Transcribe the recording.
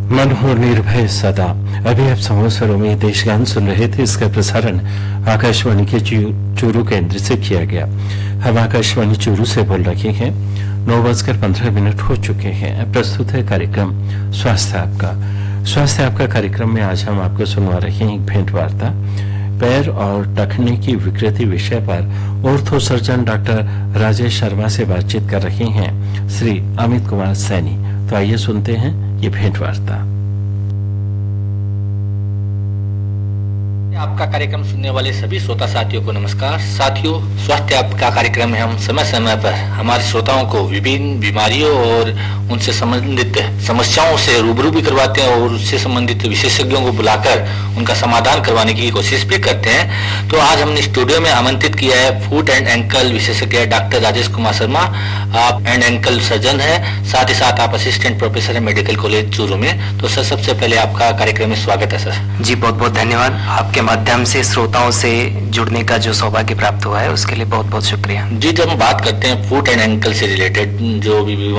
मन हो निर्भय सदा। अभी आप समाचारों में देश गान सुन रहे थे। इसका प्रसारण आकाशवाणी के चूरू केंद्र से किया गया। हम आकाशवाणी चूरू से बोल रहे हैं। 9:15 हो चुके हैं। प्रस्तुत है कार्यक्रम स्वास्थ्य आपका कार्यक्रम में आज हम आपको सुनवा रहे हैं एक भेंट वार्ता। पैर और टखने की विकृति विषय पर ortho surgeon doctor Rajesh Sharma से बातचीत कर रहे हैं श्री अमित कुमार सैनी। तो आइए सुनते हैं ये भेंट वार्ता। आपका कार्यक्रम सुनने वाले सभी श्रोता साथियों को नमस्कार। साथियों, स्वास्थ्य आपका कार्यक्रम में हम समय समय पर हमारे श्रोताओं को विभिन्न बीमारियों और उनसे संबंधित समस्याओं से रूबरू भी करवाते हैं और उससे संबंधित विशेषज्ञों को बुलाकर उनका समाधान करवाने की कोशिश भी करते हैं। तो आज हमने स्टूडियो में आमंत्रित किया है फुट एंड एंकल विशेषज्ञ डॉक्टर राजेश कुमार शर्मा। आप एंड एंकल सर्जन है, साथ ही साथ आप असिस्टेंट प्रोफेसर है मेडिकल कॉलेज चूरू में। तो सर, सबसे पहले आपका कार्यक्रम में स्वागत है सर। जी, बहुत बहुत धन्यवाद। आपके माध्यम से श्रोताओं से जुड़ने का जो सौभाग्य प्राप्त हुआ है उसके लिए बहुत बहुत शुक्रिया। जी, जब हम बात करते हैं फुट एंड एंकल से रिलेटेड जो भी